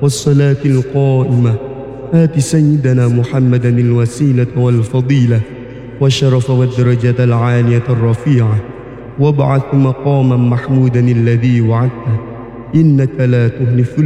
والصلاة القائمة آت سيدنا محمدا الوسيلة والفضيلة والشرف والدرجة العالية الرفيعة وابعث مقاما محمودا الذي وعدته إنك لا تخلف